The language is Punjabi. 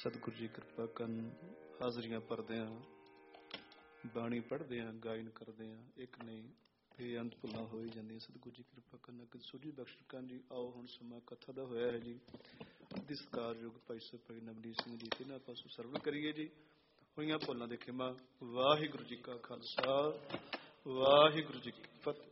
ਸਤਿਗੁਰੂ ਜੀ ਕਿਰਪਾ ਕਰਨ। ਹਾਜ਼ਰੀਆਂ ਭਰਦਿਆਂ, ਬਾਣੀ ਪੜ੍ਹਦਿਆਂ, ਗਾਇਨ ਕਰਦਿਆਂ ਇੱਕ ਨਹੀਂ ਬੇਅੰਤ ਭੁੱਲਾਂ ਹੋ ਹੀ ਜਾਂਦੀਆਂ। ਸਤਿਗੁਰੂ ਜੀ ਕਿਰਪਾ ਕਰਨ, ਕਿ ਸੂਝੀ ਬਖਸ਼ ਕਰਨ ਜੀ। ਆਓ ਹੁਣ ਸਮਾਂ ਕਥਾ ਦਾ ਹੋਇਆ ਹੈ ਜੀ। ਅਤੀ ਸਤਿਕਾਰਯੋਗ ਭਾਈ ਸਾਹਿਬ ਭਾਈ ਨਵਨੀਤ ਸਿੰਘ ਜੀ ਇਹਨਾਂ ਪਾਸੋਂ ਸਰਵਣ ਕਰੀਏ ਜੀ। ਹੋਈਆਂ ਭੁੱਲਾਂ ਦੇ ਖਿਮਾ। ਵਾਹਿਗੁਰੂ ਜੀ ਕਾ ਖਾਲਸਾ, ਵਾਹਿਗੁਰੂ ਜੀ ਕੀ ਫਤਿਹ।